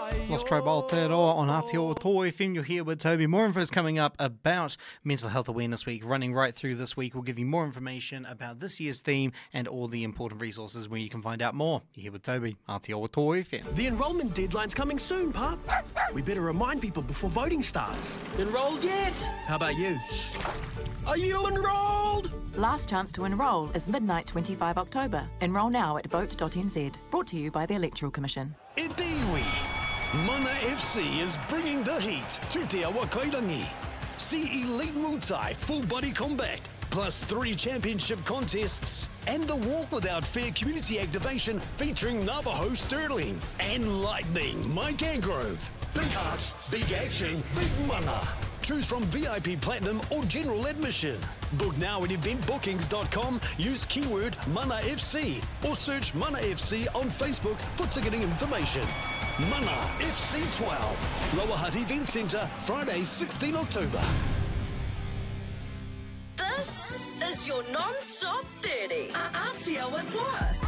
Lost Tribe Aotearoa on Aotearoa FM. You're here with Toby. More info is coming up about Mental Health Awareness Week. Running right through this week, we'll give you more information about this year's theme and all the important resources where you can find out more. You're here with Toby, Aotearoa FM. The enrolment deadline's coming soon, pup. We better remind people before voting starts. Enrolled yet? How about you? Are you enrolled? Last chance to enrol is midnight 25 October. Enrol now at vote.nz. Brought to you by the Electoral Commission. E te iwi, Mana FC is bringing the heat to Te Awa Kairangi. See Elite Muay Thai Full Body Combat, plus 3 championship contests, and the Walk Without Fear community activation featuring Navajo Sterling and Lightning Mike Angrove. Big hearts, big action, big mana. Choose from VIP Platinum or General Admission. Book now at eventbookings.com. Use keyword Mana FC or search Mana FC on Facebook for ticketing information. Mana FC 12. Lower Hutt Event Centre, Friday, 16 October. This is your non-stop 30. Aotearoa Tour.